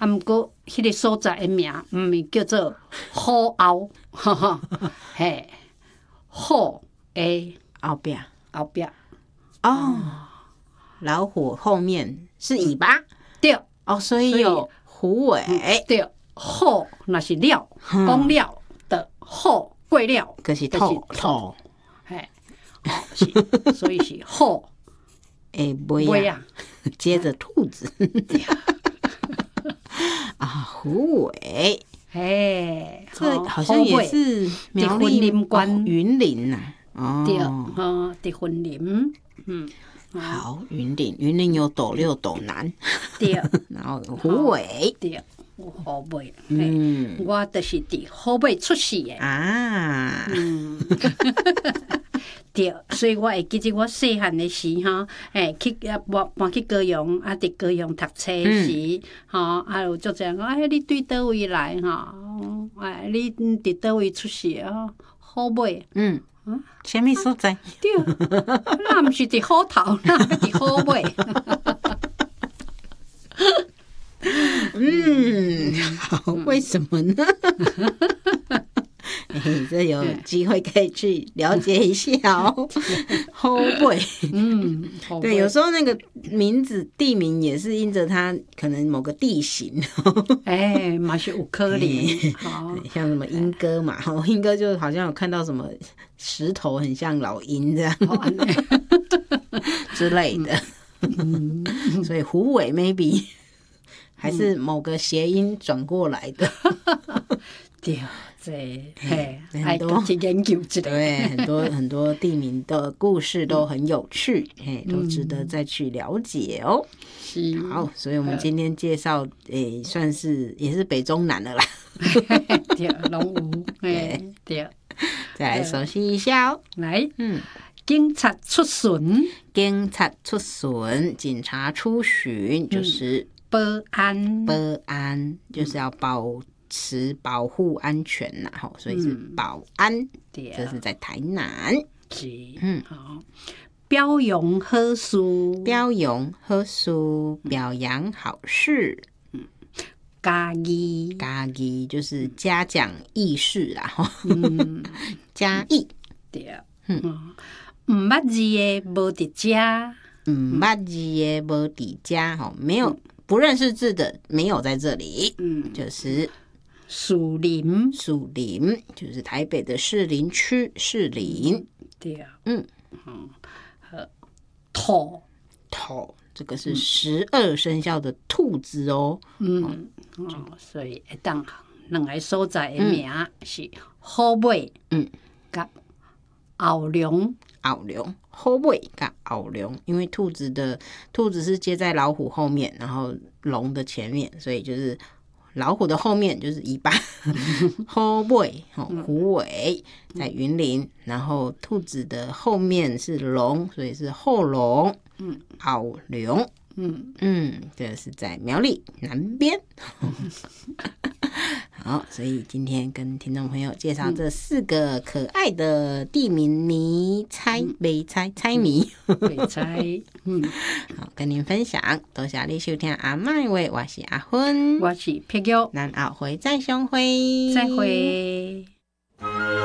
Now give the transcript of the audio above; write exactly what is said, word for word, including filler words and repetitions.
啊，毋过迄个所在的名毋是叫做虎后，嘿，虎的后边后壁哦，老虎后面是尾巴， 对哦，所以有虎尾， 对，虎若是了，讲了的虎过了， 就是兔兔， 嘿，哦是，所以是虎。 诶，尾啊，接着兔子啊，虎尾， 嘿， 这好像也是苗栗云林呐，哦， 对，哦，伫云林，嗯， 好，云林，云林有斗六、斗南， 对， 然后虎尾， 对，有虎尾，嗯，我就是伫虎尾出世的啊，嗯。 对，所以我会记得我细汉的时吼，诶，去啊搬搬去高雄，啊，伫高雄读册时，吼、嗯，啊有足侪人讲，哎，你对倒位来吼？哎，你伫倒位出世啊？虎尾， 嗯，嗯，啥物所在？ 对，那毋是伫虎头，那要伫虎尾。 嗯，好，为什么呢？欸、这有机会可以去了解一下哦。虎尾，嗯，对，有时候那个名字地名也是因着它可能某个地形， 哎，嘛是有可能， 像什么莺歌嘛，莺歌就好像有看到什么石头很像老鹰这样之类的，嗯、所以虎尾 maybe 还是某个谐音转过来的， 对。对，嘿，很多去研究之类， 对，很多很多地名的故事都很有趣，嘿，都值得再去了解哦。 是， 好，所以我们今天介绍，诶，算是也是北中南的啦。 对，拢有，对对。 再来熟悉一下哦。 来，嗯，警察出巡， 警察出巡，警察出巡就是保安， 保安就是要保。持保护安全呐，吼，所以是保安，嗯、这是在台南。 是，嗯，好，表扬好事， 表扬好事，表扬好事。 嗯，嘉义， 嘉义就是嘉奖义士啦，吼，嗯，嘉义， 对，嗯，唔捌字的无伫家， 唔捌字的无伫家，吼，没有不认识字的没有在这里，嗯，就是。 树林， 树林就是台北的士林区士林， 对啊，嗯嗯， 和兔兔这个是十二生肖的兔子哦， 嗯，哦，所以会当两个所在的名是虎尾，嗯，甲后龙， 后龙，虎尾甲后龙，因为兔子的兔子是接在老虎后面，然后龙的前面，所以就是。老虎的后面就是尾巴，虎尾、虎尾在云林，然后兔子的后面是龙，所以是后龙，嗯，后龙，嗯嗯，这是在苗栗南边。好，所以今天跟听众朋友介绍这四个可爱的地名谜猜没猜猜谜， 没猜，嗯， 好，跟您分享，多谢你收听阿麦话，我是阿芬， 我是佩玉， 咱后回再相会， 再会。